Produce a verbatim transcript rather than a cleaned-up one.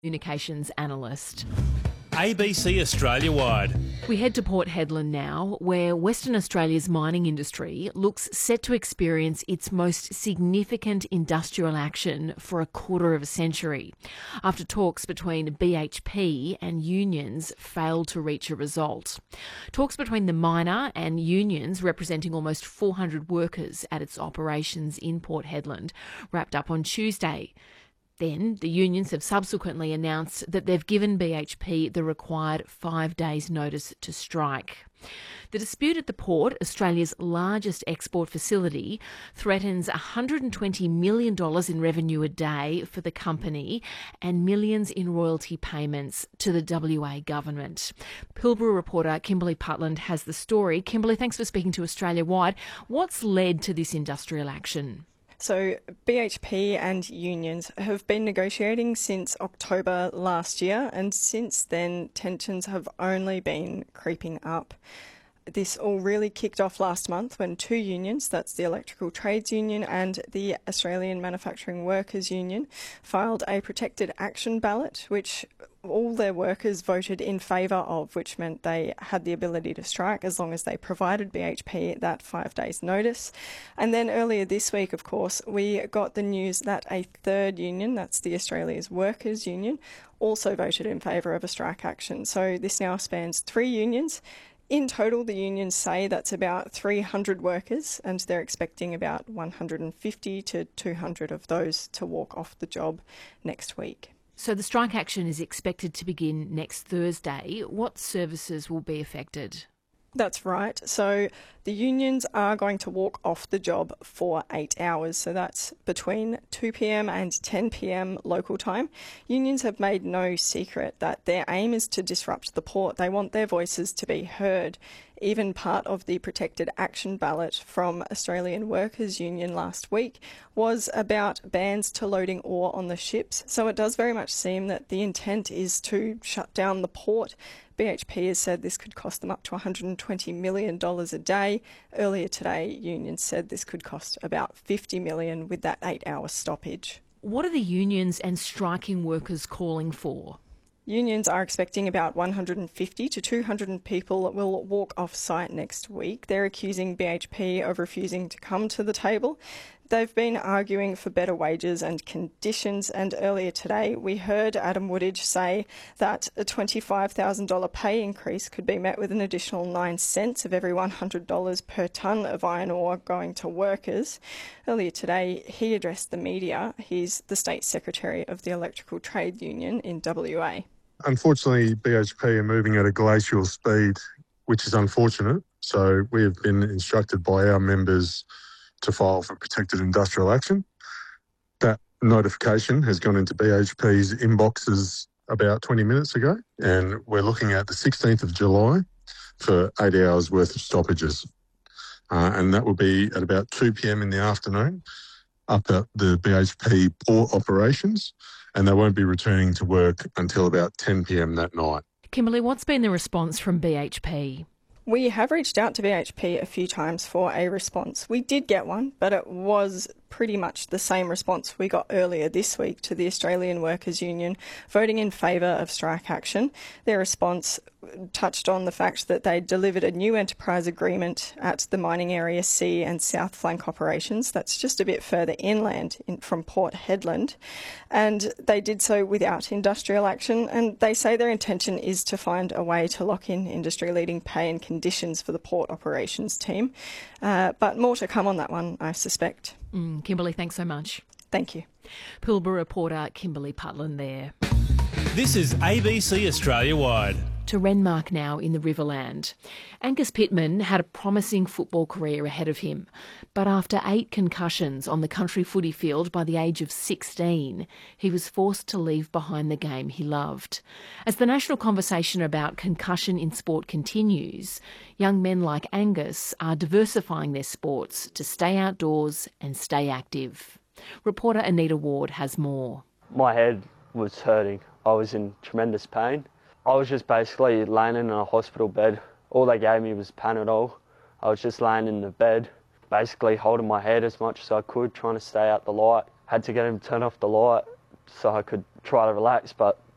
communications analyst. A B C Australia-wide. We head to Port Hedland now, where Western Australia's mining industry looks set to experience its most significant industrial action for a quarter of a century, after talks between B H P and unions failed to reach a result. Talks between the miner and unions representing almost four hundred workers at its operations in Port Hedland wrapped up on Tuesday. Then, the unions have subsequently announced that they've given B H P the required five days' notice to strike. The dispute at the port, Australia's largest export facility, threatens one hundred twenty million dollars in revenue a day for the company and millions in royalty payments to the W A government. Pilbara reporter Kimberly Putland has the story. Kimberly, thanks for speaking to Australia-wide. What's led to this industrial action? So B H P and unions have been negotiating since October last year, and since then tensions have only been creeping up. This all really kicked off last month when two unions, that's the Electrical Trades Union and the Australian Manufacturing Workers Union, filed a protected action ballot, which all their workers voted in favour of, which meant they had the ability to strike as long as they provided B H P that five days notice. And then earlier this week, of course, we got the news that a third union, that's the Australia's Workers Union, also voted in favour of a strike action. So this now spans three unions. In total, the unions say that's about three hundred workers, and they're expecting about one hundred fifty to two hundred of those to walk off the job next week. So the strike action is expected to begin next Thursday. What services will be affected? That's right. So the unions are going to walk off the job for eight hours. So that's between two p.m. and ten p.m. local time. Unions have made no secret that their aim is to disrupt the port. They want their voices to be heard. Even part of the protected action ballot from Australian Workers Union last week was about bans to loading ore on the ships. So it does very much seem that the intent is to shut down the port. B H P has said this could cost them up to one hundred twenty million dollars a day. Earlier today, unions said this could cost about fifty million dollars with that eight-hour stoppage. What are the unions and striking workers calling for? Unions are expecting about one hundred fifty to two hundred people will walk off site next week. They're accusing B H P of refusing to come to the table. They've been arguing for better wages and conditions, and earlier today we heard Adam Woodage say that a twenty-five thousand dollars pay increase could be met with an additional nine cents of every one hundred dollars per tonne of iron ore going to workers. Earlier today he addressed the media. He's the State Secretary of the Electrical Trade Union in W A. Unfortunately, B H P are moving at a glacial speed, which is unfortunate. So we have been instructed by our members to file for protected industrial action. That notification has gone into B H P's inboxes about twenty minutes ago, and we're looking at the sixteenth of July for eight hours worth of stoppages. Uh, and that will be at about two p.m. in the afternoon up at the B H P port operations, and they won't be returning to work until about ten p.m. that night. Kimberly, what's been the response from B H P? We have reached out to B H P a few times for a response. We did get one, but it was pretty much the same response we got earlier this week to the Australian Workers Union voting in favour of strike action. Their response touched on the fact that they delivered a new enterprise agreement at the Mining Area C and South Flank operations. That's just a bit further inland in, from Port Hedland. And they did so without industrial action. And they say their intention is to find a way to lock in industry-leading pay and conditions for the port operations team. Uh, but more to come on that one, I suspect. Mm, Kimberly, thanks so much. Thank you. Pilbara reporter Kimberly Putland there. This is A B C Australia-wide. To Renmark now in the Riverland. Angus Pittman had a promising football career ahead of him, but after eight concussions on the country footy field by the age of sixteen, he was forced to leave behind the game he loved. As the national conversation about concussion in sport continues, young men like Angus are diversifying their sports to stay outdoors and stay active. Reporter Anita Ward has more. My head was hurting. I was in tremendous pain. I was just basically laying in a hospital bed. All they gave me was Panadol. I was just laying in the bed, basically holding my head as much as I could, trying to stay out the light. Had to get him to turn off the light so I could try to relax, but